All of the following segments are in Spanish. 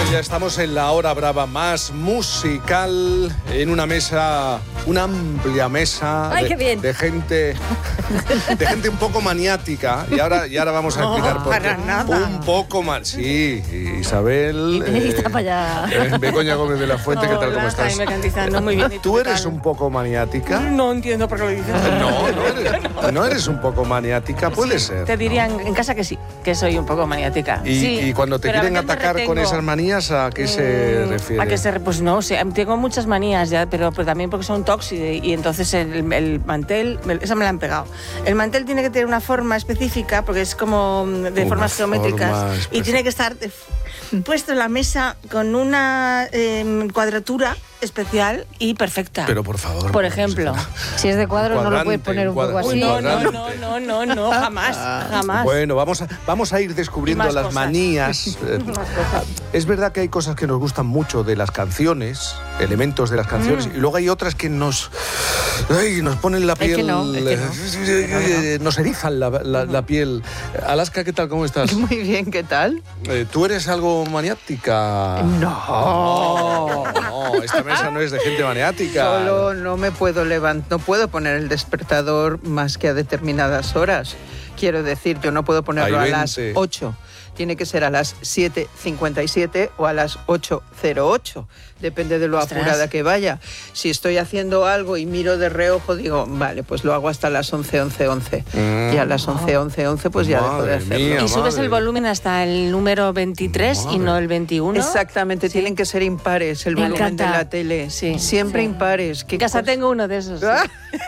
Ya estamos en la hora brava más musical, en una mesa, una amplia mesa. ¡Ay, qué bien! de gente un poco maniática. Y ahora vamos a explicar por qué. Para nada. Un poco más. Sí, Isabel. Está para allá. Begoña Gómez de la Fuente, ¿qué tal? ¿Cómo estás? Jaime Cantizano, muy bien. ¿Y ¿Tú qué eres tal? un poco maniática? No entiendo por qué lo dices. No eres un poco maniática, puede ser. Te dirían en casa que sí, que soy un poco maniática. Y cuando te pero a quieren veces me atacar con retengo. esas manías, ¿a qué se refiere? ¿A qué se Pues no, tengo muchas manías ya, pero también porque son tóxicos y entonces el mantel, esa me la han pegado. El mantel tiene que tener una forma específica porque es como de Una formas geométricas forma y tiene que estar puesto en la mesa con una cuadratura especial y perfecta. Pero por favor. Por ejemplo. Si es de cuadro, no lo puedes Cuadrante, poner un poco cuadrante. así. No, jamás. Bueno, vamos a ir descubriendo Y más las cosas. manías. Es verdad que hay cosas que nos gustan mucho de las canciones, elementos de las canciones, y luego hay otras que nos ponen la piel. Nos erizan la piel. Alaska, ¿qué tal? ¿Cómo estás? Muy bien, ¿qué tal? ¿Tú eres algo maniática? No. No, esta mesa no es de gente maniática. Solo no me puedo levantar, no puedo poner el despertador más que a determinadas horas. Quiero decir, yo no puedo ponerlo Hay a las 20. 8. Tiene que ser a las 7:57 o a las 8:08. Depende de lo Ostras. apurada que vaya. Si estoy haciendo algo y miro de reojo, digo, vale, pues lo hago hasta las 11:11. Y a las 11:11 pues ya dejo de Madre hacerlo. mía. Y subes madre. el volumen hasta el número 23 y no el 21. Exactamente, tienen que ser impares el Me volumen encanta. de la tele. Sí. Siempre Sí. impares. ¿Qué En casa cosa? tengo uno de esos. Ah,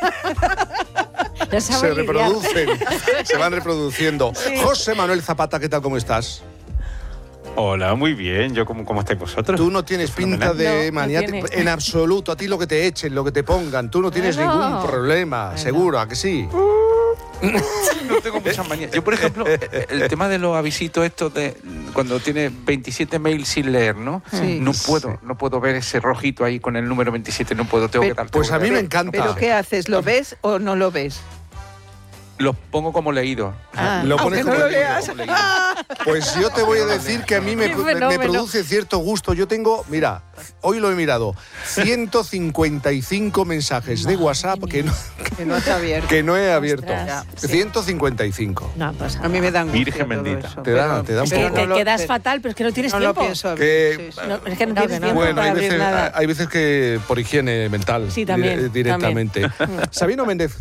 Ya Se sabes lidiar. reproducen, se van reproduciendo. José Manuel Zapata, ¿qué tal? ¿Cómo estás? Hola, muy bien. ¿Cómo estáis vosotros? Tú no tienes pinta de No, maniático no tiene. en absoluto. A ti lo que te echen, lo que te pongan, tú no tienes Bueno. ningún problema, seguro, ¿a que sí? No tengo muchas manías. Yo, por ejemplo, el tema de los avisitos estos de cuando tienes 27 mails sin leer, ¿no? Sí. No puedo ver ese rojito ahí con el número 27, no puedo, tengo que dar. Pues a mí me tengo que encanta. ¿Pero qué haces? ¿Lo ves o no lo ves? Los pongo como leído. Lo pones aunque no como lo leído. leas. Como leído. Pues yo te voy a decir que a mí me Qué fenómeno. produce cierto gusto. Yo tengo, mira, hoy lo he mirado, 155 mensajes de WhatsApp que Que no está abierto. no he abierto. Ostras, sí. 155. No pasa A mí me dan gusto Virgen todo bendita. eso, Te da un pero poco. Te no lo- quedas pero fatal, pero es que no tienes no tiempo. lo pienso Que- abrir. Sí, sí. No, es que no No, tienes que no. tiempo Bueno, para abrir nada. hay veces que por higiene mental Sí, también, directamente. Sabino Méndez,